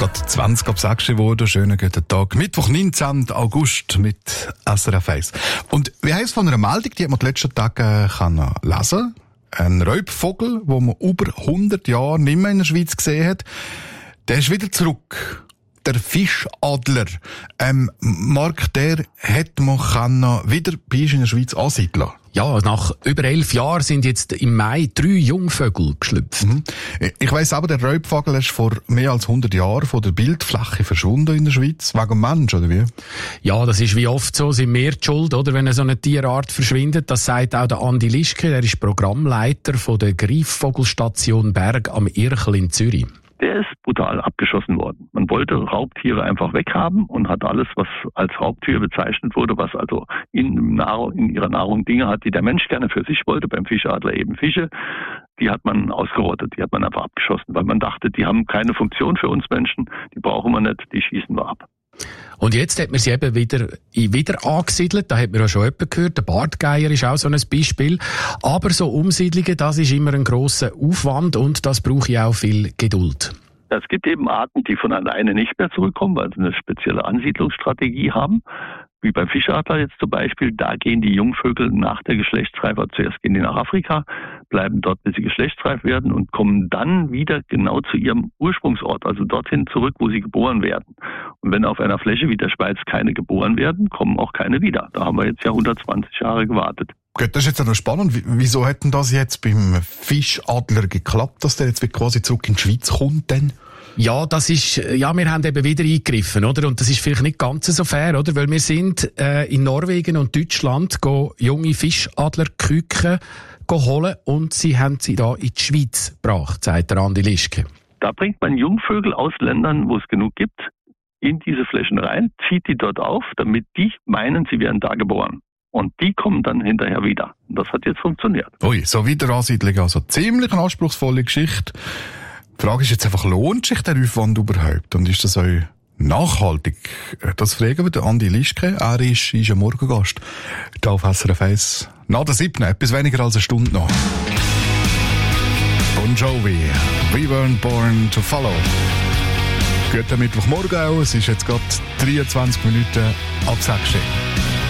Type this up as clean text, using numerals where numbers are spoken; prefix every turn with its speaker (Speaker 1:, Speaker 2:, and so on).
Speaker 1: Gerade 20 ab 6 geworden. Schönen guten Tag. Mittwoch, 19. August mit SRF 1. Und wir haben es von einer Meldung, die hat man die letzten Tage lesen. Ein Räubvogel, den man über 100 Jahre nicht mehr in der Schweiz gesehen hat, der ist wieder zurück. Der Fischadler. Marc, der hat man wieder bei uns in der Schweiz ansiedeln.
Speaker 2: Ja, nach über 11 Jahren sind jetzt im Mai 3 Jungvögel geschlüpft.
Speaker 1: Ich weiss aber, der Räubvogel ist vor mehr als 100 Jahren von der Bildfläche verschwunden in der Schweiz. Wegen dem Mensch, oder wie?
Speaker 2: Ja, das ist wie oft so, sind wir die Schuld, oder, wenn so eine Tierart verschwindet. Das sagt auch der Andi Lischke, der ist Programmleiter von der Greifvogelstation Berg am Irchel in Zürich.
Speaker 3: Der ist brutal abgeschossen worden. Man wollte Raubtiere einfach weghaben und hat alles, was als Raubtier bezeichnet wurde, was also in ihrer Nahrung Dinge hat, die der Mensch gerne für sich wollte, beim Fischadler eben Fische, die hat man ausgerottet, die hat man einfach abgeschossen, weil man dachte, die haben keine Funktion für uns Menschen, die brauchen wir nicht, die schießen wir ab.
Speaker 2: Und jetzt hat man sie eben wieder angesiedelt. Da hat man ja schon jemanden gehört. Der Bartgeier ist auch so ein Beispiel. Aber so Umsiedlungen, das ist immer ein grosser Aufwand und das braucht ja auch viel Geduld.
Speaker 3: Es gibt eben Arten, die von alleine nicht mehr zurückkommen, weil sie eine spezielle Ansiedlungsstrategie haben. Wie beim Fischadler jetzt zum Beispiel, da gehen die Jungvögel nach der Geschlechtsreife, zuerst gehen die nach Afrika, bleiben dort, bis sie geschlechtsreif werden und kommen dann wieder genau zu ihrem Ursprungsort, also dorthin zurück, wo sie geboren werden. Und wenn auf einer Fläche wie der Schweiz keine geboren werden, kommen auch keine wieder. Da haben wir jetzt ja 120 Jahre gewartet.
Speaker 1: Okay, das ist jetzt noch spannend. Wieso hat denn das jetzt beim Fischadler geklappt, dass der jetzt quasi zurück in die Schweiz kommt denn?
Speaker 2: Ja, das ist, ja, wir haben eben wieder eingegriffen, oder? Und das ist vielleicht nicht ganz so fair, oder? Weil wir sind in Norwegen und Deutschland junge Fischadlerküken holen und sie haben sie da in die Schweiz gebracht, sagt der Andi Lischke.
Speaker 3: Da bringt man Jungvögel aus Ländern, wo es genug gibt, in diese Flächen rein, zieht die dort auf, damit die meinen, sie wären da geboren. Und die kommen dann hinterher wieder. Und das hat jetzt funktioniert.
Speaker 1: Ui, so Wiederansiedlung, also ziemlich eine anspruchsvolle Geschichte. Die Frage ist jetzt einfach, lohnt sich der Aufwand überhaupt? Und ist das euch nachhaltig? Das fragen wir den Andi Lischke. Er ist ein Morgengast hier auf SRF 1. Nach der 7. etwas weniger als eine Stunde noch. Bon Jovi, We Weren't Born to Follow. Guten Mittwochmorgen auch. Es ist jetzt gerade 23 Minuten ab 6 Uhr.